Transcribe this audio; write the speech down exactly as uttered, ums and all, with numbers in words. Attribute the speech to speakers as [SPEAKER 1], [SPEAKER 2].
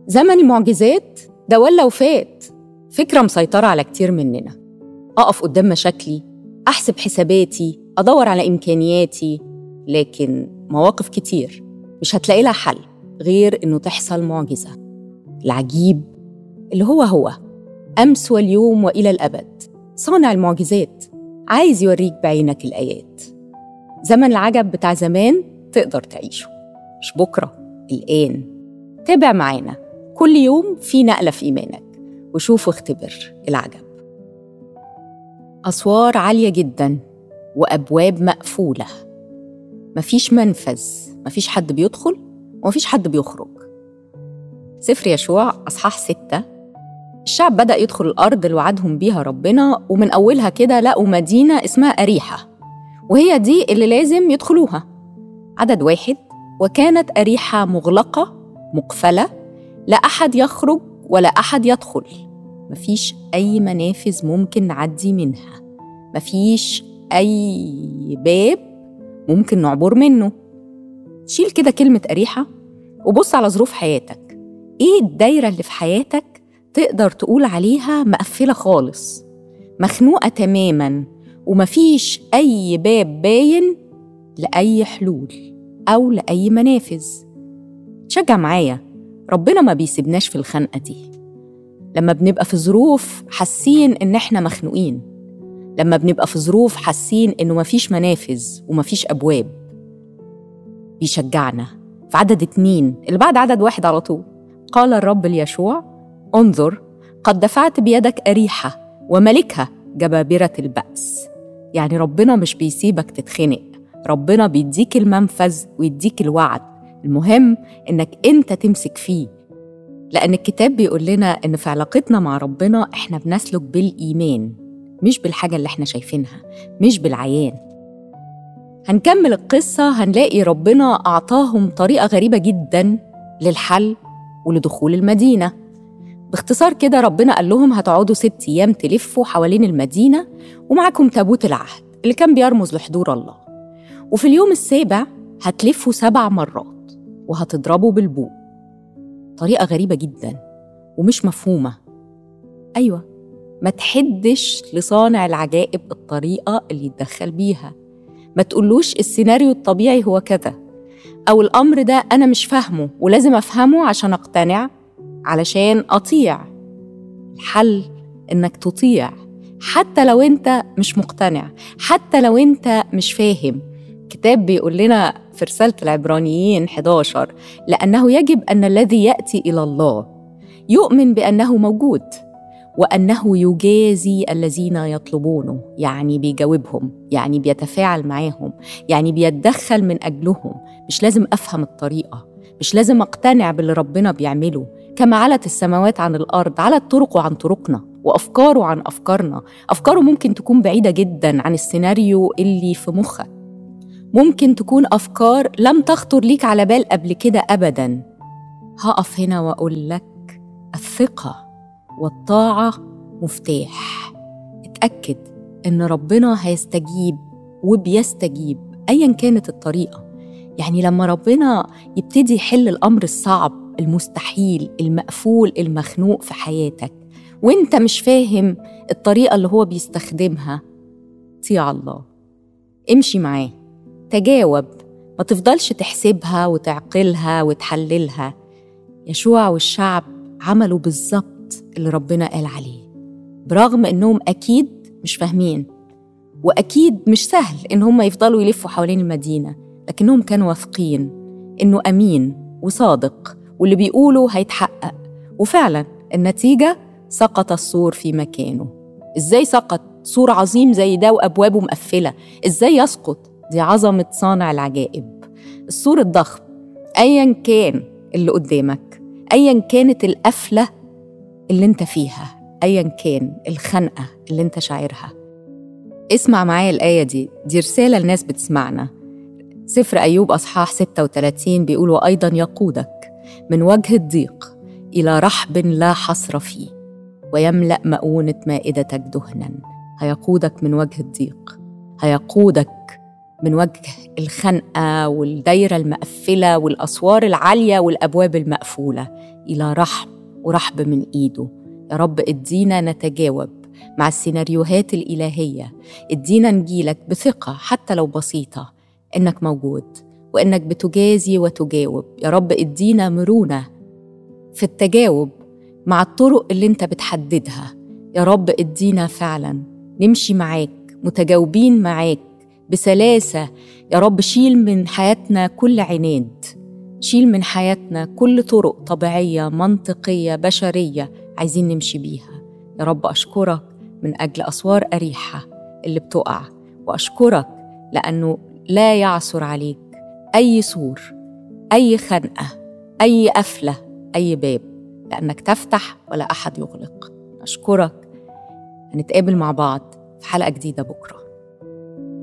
[SPEAKER 1] زمن المعجزات ده ولا وفات، فكرة مسيطرة على كتير مننا. أقف قدام مشاكلي، أحسب حساباتي، أدور على إمكانياتي، لكن مواقف كتير مش هتلاقي لها حل غير إنه تحصل معجزة. العجيب اللي هو هو أمس واليوم وإلى الأبد، صانع المعجزات عايز يوريك بعينك الآيات. زمن العجب بتاع زمان تقدر تعيشه، مش بكرة، الآن. تابع معانا كل يوم في نقلة في إيمانك، وشوف واختبر العجب. أسوار عالية جداً وأبواب مقفولة، مفيش منفذ، مفيش حد بيدخل ومفيش حد بيخرج. سفر يشوع أصحاح ستة، الشعب بدأ يدخل الأرض اللي وعدهم بيها ربنا، ومن أولها كده لقوا مدينة اسمها أريحة، وهي دي اللي لازم يدخلوها. عدد واحد: وكانت أريحة مغلقة مقفلة، لا أحد يخرج ولا أحد يدخل، مفيش أي منافذ ممكن نعدي منها، مفيش أي باب ممكن نعبر منه. شيل كده كلمة أريحة وبص على ظروف حياتك. إيه الدايرة اللي في حياتك تقدر تقول عليها مقفلة خالص، مخنوقة تماماً، ومفيش أي باب باين لأي حلول أو لأي منافذ؟ تشجع معايا، ربنا ما بيسيبناش في الخنقة دي. لما بنبقى في ظروف حاسين إن إحنا مخنوقين، لما بنبقى في ظروف حاسين إنه مفيش منافذ ومفيش أبواب، بيشجعنا. في عدد اتنين اللي بعد عدد واحد على طول، قال الرب ليشوع: انظر، قد دفعت بيدك أريحة وملكها جبابرة البأس. يعني ربنا مش بيسيبك تتخنق، ربنا بيديك المنفذ ويديك الوعد، المهم إنك أنت تمسك فيه. لأن الكتاب بيقول لنا إن في علاقتنا مع ربنا إحنا بنسلك بالإيمان، مش بالحاجة اللي إحنا شايفينها، مش بالعيان. هنكمل القصة، هنلاقي ربنا أعطاهم طريقة غريبة جداً للحل ولدخول المدينة. باختصار كده ربنا قال لهم هتقعدوا ست أيام تلفوا حوالين المدينة، ومعكم تابوت العهد اللي كان بيرمز لحضور الله، وفي اليوم السابع هتلفوا سبع مرات وهتضربوا بالبوق. طريقة غريبة جداً ومش مفهومة. أيوة، ما تحدش لصانع العجائب الطريقة اللي يتدخل بيها، ما تقولوش السيناريو الطبيعي هو كذا، أو الأمر ده أنا مش فاهمه ولازم أفهمه عشان أقتنع، علشان أطيع. الحل إنك تطيع حتى لو أنت مش مقتنع، حتى لو أنت مش فاهم. الكتاب بيقول لنا في رسالة العبرانيين حداشر: لأنه يجب أن الذي يأتي إلى الله يؤمن بأنه موجود وأنه يجازي الذين يطلبونه. يعني بيجاوبهم، يعني بيتفاعل معاهم، يعني بيتدخل من أجلهم. مش لازم أفهم الطريقة، مش لازم أقتنع باللي ربنا بيعمله. كما علت السماوات عن الأرض، علت طرقه عن طرقنا وأفكاره عن أفكارنا. أفكاره ممكن تكون بعيدة جداً عن السيناريو اللي في مخك، ممكن تكون أفكار لم تخطر ليك على بال قبل كده أبداً. هقف هنا وأقول لك الثقة والطاعة مفتاح. اتأكد إن ربنا هيستجيب وبيستجيب أياً كانت الطريقة. يعني لما ربنا يبتدي يحل الأمر الصعب، المستحيل، المقفول، المخنوق في حياتك، وإنت مش فاهم الطريقة اللي هو بيستخدمها، طيع الله، امشي معاه، تجاوب، ما تفضلش تحسبها وتعقلها وتحللها. يشوع والشعب عملوا بالظبط اللي ربنا قال عليه، برغم إنهم أكيد مش فاهمين، وأكيد مش سهل إن هم يفضلوا يلفوا حوالين المدينة، لكنهم كانوا واثقين إنه أمين وصادق واللي بيقوله هيتحقق. وفعلا النتيجة سقط السور في مكانه. إزاي سقط سور عظيم زي ده وأبوابه مقفلة؟ إزاي يسقط؟ دي عظمة صانع العجائب. السور الضخم أياً كان اللي قدامك، أياً كانت القفلة اللي انت فيها، أياً كان الخنقة اللي انت شاعرها، اسمع معايا الآية دي، دي رسالة لناس بتسمعنا. سفر أيوب أصحاح ستة وثلاثين بيقول: وأيضاً يقودك من وجه الضيق إلى رحب لا حصر فيه، ويملأ مؤونة مائدتك دهناً. هيقودك من وجه الضيق، هيقودك بنواجه الخنقة والدايرة المقفلة والأسوار العالية والأبواب المقفولة إلى رحم ورحب من إيده. يا رب ادينا نتجاوب مع السيناريوهات الإلهية، ادينا نجيلك بثقة حتى لو بسيطة إنك موجود وإنك بتجازي وتجاوب. يا رب ادينا مرونة في التجاوب مع الطرق اللي انت بتحددها. يا رب ادينا فعلا نمشي معاك متجاوبين معاك بسلاسة. يا رب شيل من حياتنا كل عناد، شيل من حياتنا كل طرق طبيعية منطقية بشرية عايزين نمشي بيها. يا رب أشكرك من أجل أسوار أريحة اللي بتقع، وأشكرك لأنه لا يعثر عليك أي سور، أي خنقة، أي قفلة، أي باب، لأنك تفتح ولا أحد يغلق. أشكرك. هنتقابل مع بعض في حلقة جديدة بكرة.